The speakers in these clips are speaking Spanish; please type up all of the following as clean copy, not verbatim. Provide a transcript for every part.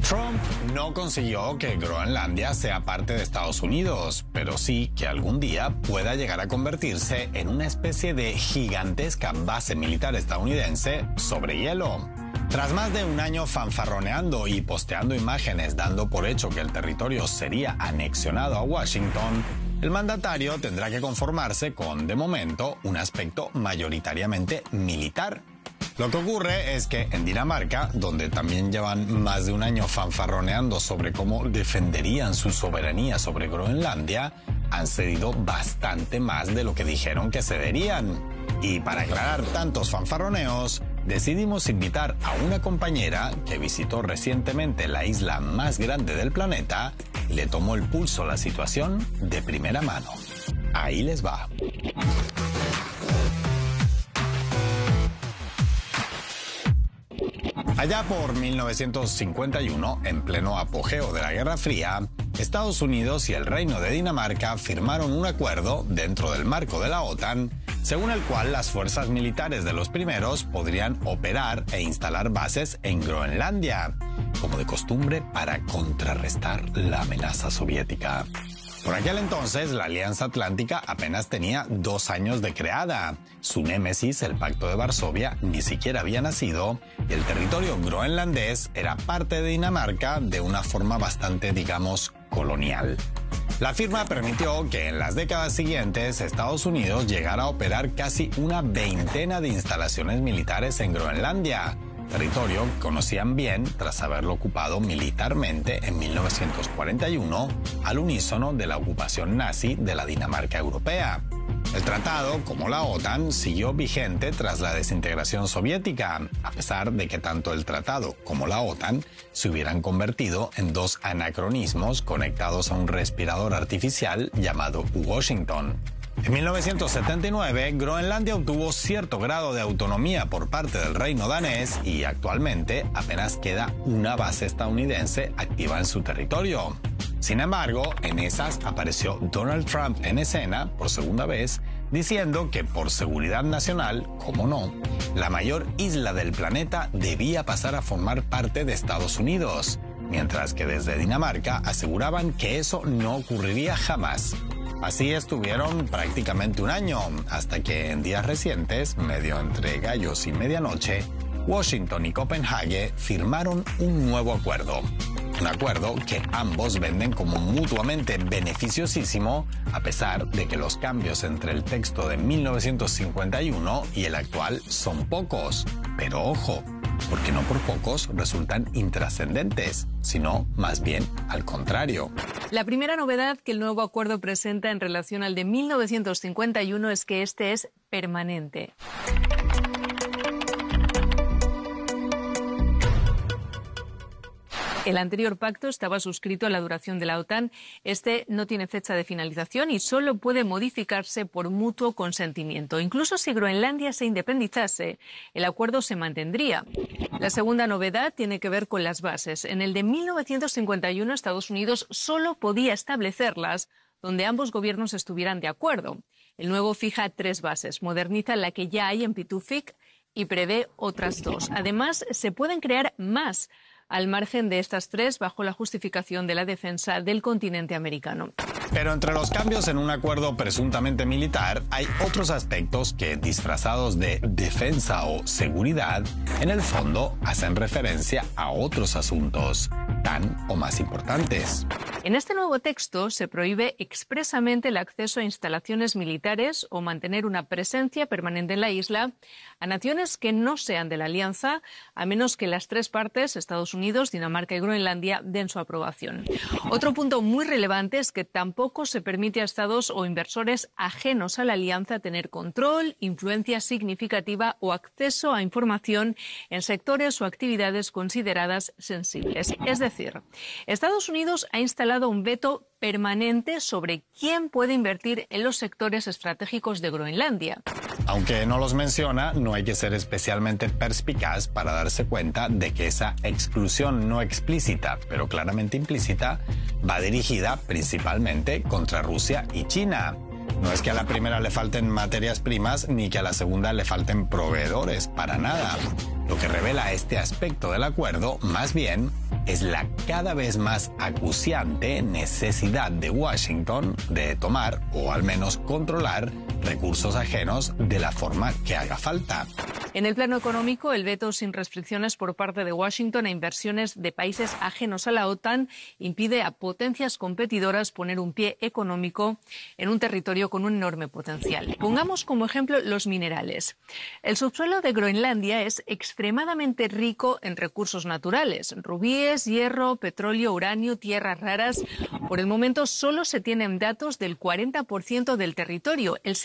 Trump no consiguió que Groenlandia sea parte de Estados Unidos, pero sí que algún día pueda llegar a convertirse en una especie de gigantesca base militar estadounidense sobre hielo. Tras más de un año fanfarroneando y posteando imágenes dando por hecho que el territorio sería anexionado a Washington, el mandatario tendrá que conformarse con, de momento, un aspecto mayoritariamente militar. Lo que ocurre es que en Dinamarca, donde también llevan más de un año fanfarroneando sobre cómo defenderían su soberanía sobre Groenlandia, han cedido bastante más de lo que dijeron que cederían. Y para aclarar tantos fanfarroneos, decidimos invitar a una compañera que visitó recientemente la isla más grande del planeta y le tomó el pulso a la situación de primera mano. Ahí les va. Allá por 1951, en pleno apogeo de la Guerra Fría, Estados Unidos y el Reino de Dinamarca firmaron un acuerdo dentro del marco de la OTAN, según el cual las fuerzas militares de los primeros podrían operar e instalar bases en Groenlandia, como de costumbre para contrarrestar la amenaza soviética. Por aquel entonces, la Alianza Atlántica apenas tenía 2 años de creada. Su némesis, el Pacto de Varsovia, ni siquiera había nacido y el territorio groenlandés era parte de Dinamarca de una forma bastante, digamos, colonial. La firma permitió que en las décadas siguientes Estados Unidos llegara a operar casi una veintena de instalaciones militares en Groenlandia, territorio que conocían bien tras haberlo ocupado militarmente en 1941 al unísono de la ocupación nazi de la Dinamarca europea. El tratado, como la OTAN, siguió vigente tras la desintegración soviética, a pesar de que tanto el tratado como la OTAN se hubieran convertido en 2 anacronismos conectados a un respirador artificial llamado Washington. En 1979, Groenlandia obtuvo cierto grado de autonomía por parte del reino danés y actualmente apenas queda una base estadounidense activa en su territorio. Sin embargo, en esas apareció Donald Trump en escena por segunda vez, diciendo que por seguridad nacional, como no, la mayor isla del planeta debía pasar a formar parte de Estados Unidos, mientras que desde Dinamarca aseguraban que eso no ocurriría jamás. Así estuvieron prácticamente un año, hasta que en días recientes, medio entre gallos y medianoche, Washington y Copenhague firmaron un nuevo acuerdo. Un acuerdo que ambos venden como mutuamente beneficiosísimo, a pesar de que los cambios entre el texto de 1951 y el actual son pocos. Pero ojo, porque no por pocos resultan intrascendentes, sino más bien al contrario. La primera novedad que el nuevo acuerdo presenta en relación al de 1951 es que este es permanente. El anterior pacto estaba suscrito a la duración de la OTAN. Este no tiene fecha de finalización y solo puede modificarse por mutuo consentimiento. Incluso si Groenlandia se independizase, el acuerdo se mantendría. La segunda novedad tiene que ver con las bases. En el de 1951, Estados Unidos solo podía establecerlas donde ambos gobiernos estuvieran de acuerdo. El nuevo fija 3 bases, moderniza la que ya hay en Pituffik y prevé otras 2. Además, se pueden crear más al margen de estas 3 bajo la justificación de la defensa del continente americano. Pero entre los cambios en un acuerdo presuntamente militar hay otros aspectos que, disfrazados de defensa o seguridad, en el fondo hacen referencia a otros asuntos, tan o más importantes. En este nuevo texto se prohíbe expresamente el acceso a instalaciones militares o mantener una presencia permanente en la isla a naciones que no sean de la alianza, a menos que las 3 partes, Estados Unidos, Dinamarca y Groenlandia, den su aprobación. Otro punto muy relevante es que tampoco se permite a estados o inversores ajenos a la alianza tener control, influencia significativa o acceso a información en sectores o actividades consideradas sensibles. Es decir, Estados Unidos ha instalado un veto permanente sobre quién puede invertir en los sectores estratégicos de Groenlandia. Aunque no los menciona, no hay que ser especialmente perspicaz para darse cuenta de que esa exclusión no explícita, pero claramente implícita, va dirigida principalmente contra Rusia y China. No es que a la primera le falten materias primas ni que a la segunda le falten proveedores, para nada. Lo que revela este aspecto del acuerdo, más bien, es la cada vez más acuciante necesidad de Washington de tomar, o al menos controlar, recursos ajenos de la forma que haga falta. En el plano económico, el veto sin restricciones por parte de Washington a inversiones de países ajenos a la OTAN impide a potencias competidoras poner un pie económico en un territorio con un enorme potencial. Pongamos como ejemplo los minerales. El subsuelo de Groenlandia es extremadamente rico en recursos naturales: rubíes, hierro, petróleo, uranio, tierras raras. Por el momento solo se tienen datos del 40% del territorio. El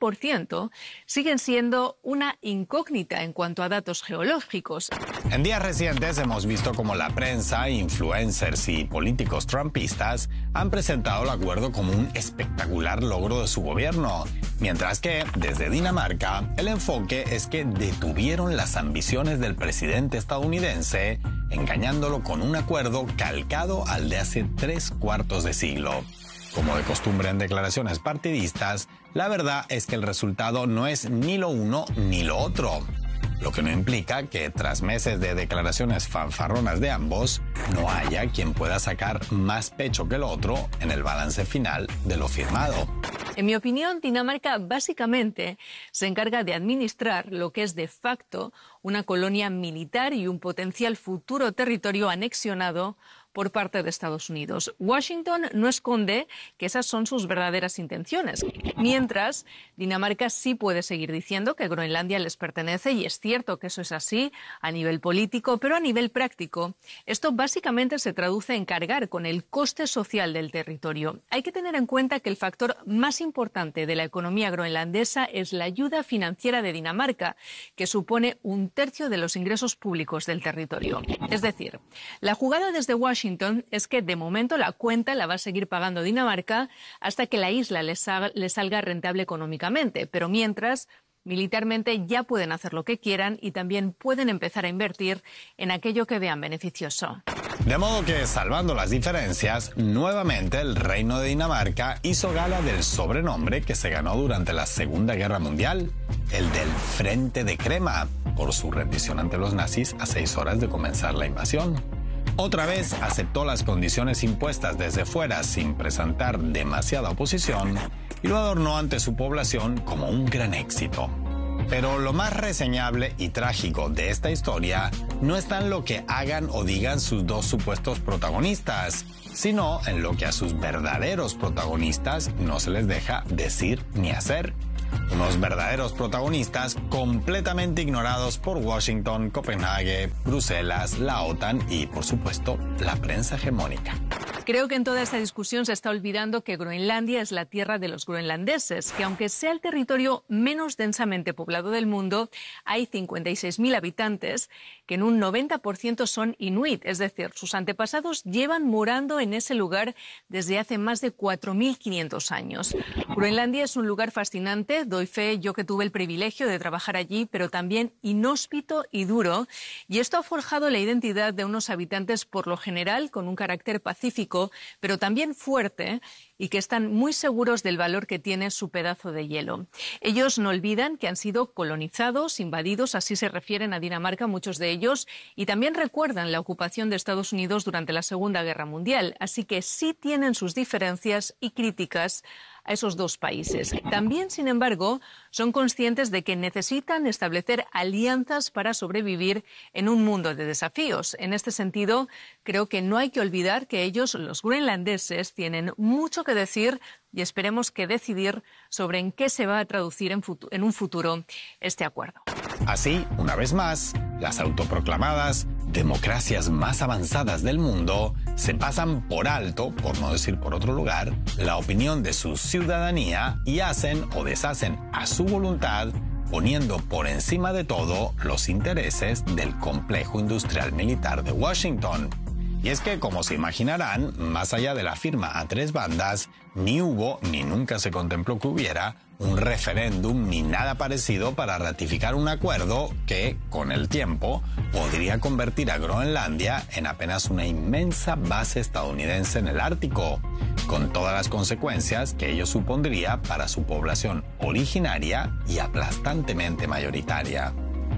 60% siguen siendo una incógnita en cuanto a datos geológicos. En días recientes hemos visto cómo la prensa, influencers y políticos trumpistas han presentado el acuerdo como un espectacular logro de su gobierno, mientras que desde Dinamarca el enfoque es que detuvieron las ambiciones del presidente estadounidense, engañándolo con un acuerdo calcado al de hace 3/4 de siglo. Como de costumbre en declaraciones partidistas, la verdad es que el resultado no es ni lo uno ni lo otro. Lo que no implica que tras meses de declaraciones fanfarronas de ambos, no haya quien pueda sacar más pecho que el otro en el balance final de lo firmado. En mi opinión, Dinamarca básicamente se encarga de administrar lo que es de facto una colonia militar y un potencial futuro territorio anexionado por parte de Estados Unidos. Washington no esconde que esas son sus verdaderas intenciones, mientras Dinamarca sí puede seguir diciendo que Groenlandia les pertenece, y es cierto que eso es así a nivel político, pero a nivel práctico esto básicamente se traduce en cargar con el coste social del territorio. Hay que tener en cuenta que el factor más importante de la economía groenlandesa es la ayuda financiera de Dinamarca, que supone 1/3 de los ingresos públicos del territorio. Es decir, la jugada desde Washington es que de momento la cuenta la va a seguir pagando Dinamarca hasta que la isla les salga rentable económicamente, pero mientras, militarmente ya pueden hacer lo que quieran y también pueden empezar a invertir en aquello que vean beneficioso. De modo que, salvando las diferencias, nuevamente el Reino de Dinamarca hizo gala del sobrenombre que se ganó durante la Segunda Guerra Mundial, el del Frente de Crema, por su rendición ante los nazis a 6 horas de comenzar la invasión. Otra vez aceptó las condiciones impuestas desde fuera sin presentar demasiada oposición y lo adornó ante su población como un gran éxito. Pero lo más reseñable y trágico de esta historia no está en lo que hagan o digan sus dos supuestos protagonistas, sino en lo que a sus verdaderos protagonistas no se les deja decir ni hacer. Unos verdaderos protagonistas completamente ignorados por Washington, Copenhague, Bruselas, la OTAN y, por supuesto, la prensa hegemónica. Creo que en toda esta discusión se está olvidando que Groenlandia es la tierra de los groenlandeses, que aunque sea el territorio menos densamente poblado del mundo, hay 56.000 habitantes, que en un 90% son inuit, es decir, sus antepasados llevan morando en ese lugar desde hace más de 4.500 años. Groenlandia es un lugar fascinante, doy fe yo que tuve el privilegio de trabajar allí, pero también inhóspito y duro, y esto ha forjado la identidad de unos habitantes por lo general con un carácter pacífico, pero también fuerte, y que están muy seguros del valor que tiene su pedazo de hielo. Ellos no olvidan que han sido colonizados, invadidos, así se refieren a Dinamarca muchos de ellos, y también recuerdan la ocupación de Estados Unidos durante la Segunda Guerra Mundial, así que sí tienen sus diferencias y críticas a esos dos países. También, sin embargo, son conscientes de que necesitan establecer alianzas para sobrevivir en un mundo de desafíos. En este sentido, creo que no hay que olvidar que ellos, los groenlandeses, tienen mucho que decir y esperemos que decidir sobre en qué se va a traducir en un futuro este acuerdo. Así, una vez más, las autoproclamadas democracias más avanzadas del mundo se pasan por alto, por no decir por otro lugar, la opinión de su ciudadanía y hacen o deshacen a su voluntad, poniendo por encima de todo los intereses del complejo industrial militar de Washington. Y es que, como se imaginarán, más allá de la firma a 3 bandas, ni hubo ni nunca se contempló que hubiera un referéndum ni nada parecido para ratificar un acuerdo que, con el tiempo, podría convertir a Groenlandia en apenas una inmensa base estadounidense en el Ártico, con todas las consecuencias que ello supondría para su población originaria y aplastantemente mayoritaria.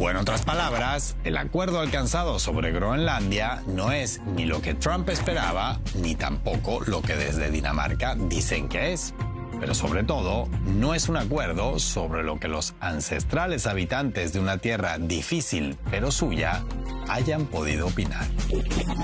O en otras palabras, el acuerdo alcanzado sobre Groenlandia no es ni lo que Trump esperaba, ni tampoco lo que desde Dinamarca dicen que es. Pero sobre todo, no es un acuerdo sobre lo que los ancestrales habitantes de una tierra difícil pero suya hayan podido opinar.